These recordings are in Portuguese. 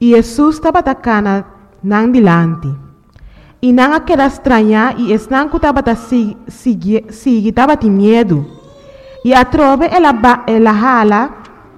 E Jesus estava atacando nang dilante. E nang aquela estranha e esnan que estava estava de medo. E a trove ela hala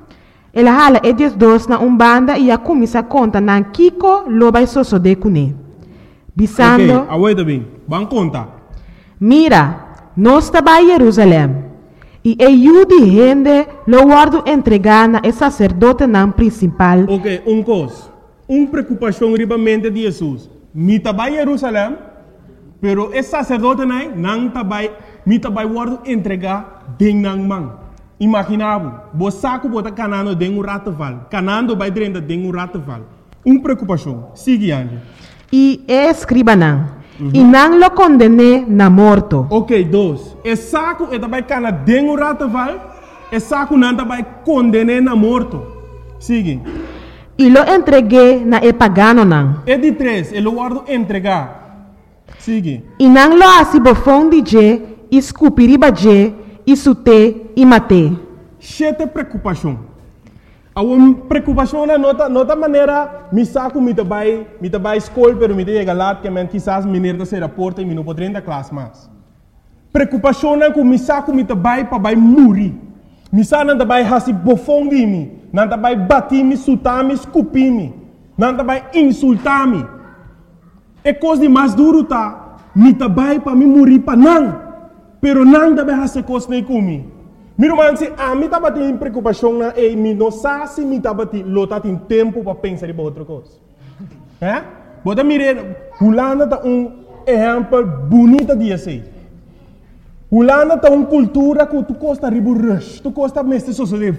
eles dois na banda e a começa a contar nang Kiko loba e soso de cune. Bisando. Ok, aguenta bem. Vamos contar. Mira, nós estava em Jerusalém. E eu de gente lo guardo entregar na sacerdote nan principal. Ok, coisa. Preocupação ribamente de Jesus. Mi tabai Jerusalém, pero esse sacerdote não tabai, mi tabai guardo entregar ding nang mang. Imaginavo, você saco bota canando ding rataval, canando vai dentro ding rataval. Preocupação. Sigue Angie. E escriba nan. E não lo condene na morto. Ok, dois. E saco e tabai cana ding rataval, e saco não tabai condene na morto. Sigue. E lo entreguei na pagano nan. E de três, ele guardo entregar. Sigue. E não lo assim bofão de je, escupiriba je, isute e mate. Chete preocupação. A preocupação na nota maneira, me saco me tabai escola, pero me chega lá que men quizás menino da ser porta e me não poderia da classe mais. Preocupação na com me saco me tabai para vai morrer. Me saco não tabai hasi bofão de mim, não tabai bater me, sutar me, escupir me, não tabai insultar me. É coisa de mais duro tá, me tabai para me morrer para não, pero não tabai hasi coisa nem comigo. Meu irmão, se a mim estava tendo preocupação na e me não sabe se me estava tendo tempo para pensar em outra coisa. É? Bota mire, Holanda tá exemplo bonito de assim. Holanda tá cultura que tu costa ribu rush, tu costa mestre sociedade,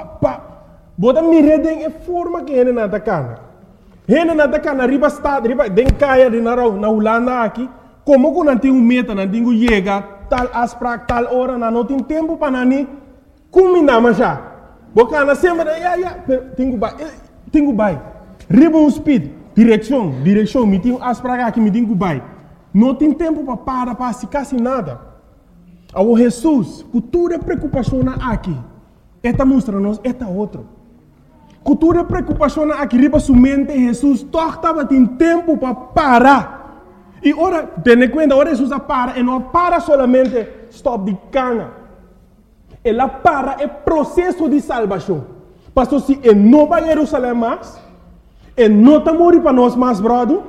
Bota mire den forma que ele não tá cana. Ele não tá cana riba estado, riba den caia de na Holanda aqui, como que não tem meta, não tem chega tal asprak tal hora não tem tempo para nani combinar mas já bocana sempre tenho bai ribbon speed direção me tenho asprak aqui me tenho bai não tem tempo para se quase nada ao Jesus cultura preocupação aqui esta mostra nos esta outro cultura preocupação aqui riba somente Jesus estava tem tempo para parar. E ora, tendo conta, ora Jesus para, e não para solamente stop de cana. Ela para é processo de salvação. Pastor, se ele não vai a Jerusalém mais, ele não está morrendo para nós mais, brother,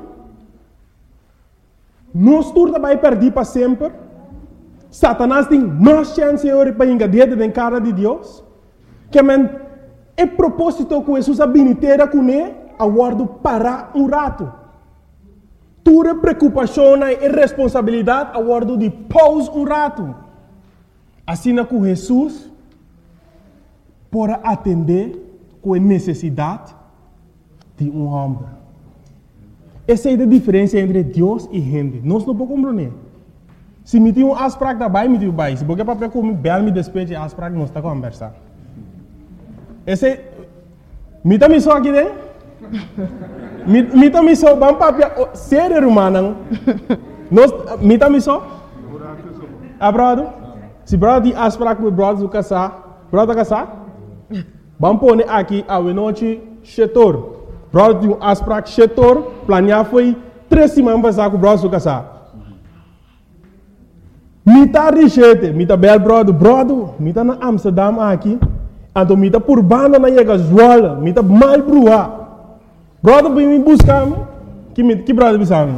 nós turma vai perder para sempre. Satanás tem mais chance para engadir na cara de Deus. Que é propósito que Jesus habilitera com ele, aguardo parar rato. Tua preocupação e responsabilidade a guardo de pause rato. Assim que Jesus pode atender com a necessidade de homem. Essa é a diferença entre Deus e gente. Nós não podemos compreender. Se me tem asprak da bai, me tem bai. Se porque para comer bel me despeje asprak nós está conversar. Esse me tá me só aqui dentro. Me também só vamos para ser humano. Nós me também só. Abrado. Se brado de asprar com brado do casar, brado casar. Vamos pôr aqui a noite chetor. Brado de asprar chetor, planear foi 3 semanas passar com brado do casar. Me tá richete, me tá bel brado, me tá na Amsterdam aqui. Então me tá por banda na Yega Zoala, me tá mal brua. Brother, vem me buscar, que brother buscar?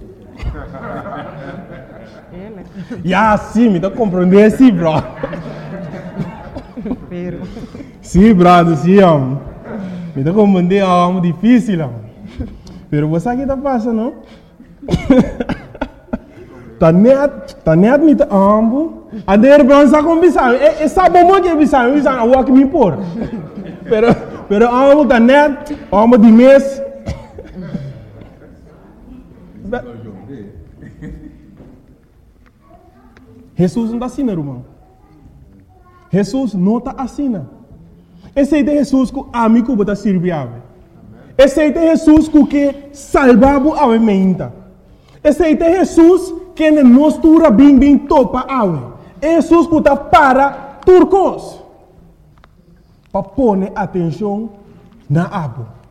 Ya, sim, me dá compreender, sim, bro. Sim, brother, sim, homem. Me dá compreender, é algo difícil, homem. Pero você aqui tá passando, não? Tá net me tá ambo. A der bronza com bisão. É sabe como que é bisão? A walk me por. Pero amo da net, amo de mês. Jesus não está assim, irmão. Jesus não está assim. Esse é Jesus que amigo está servindo. Esse é Jesus que salvava a mente. Esse é Jesus que nos tura bem topa a Jesus que está para turcos. Para pôr atenção na abo.